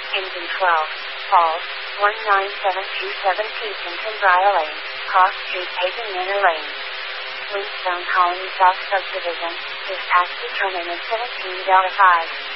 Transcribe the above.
Engine 12. Falls, 19727 Peasington Briar Lane, Cross Street Hazen Manor Lane. Windstone Colony South Subdivision, dispatch determinant 17 Delta 5.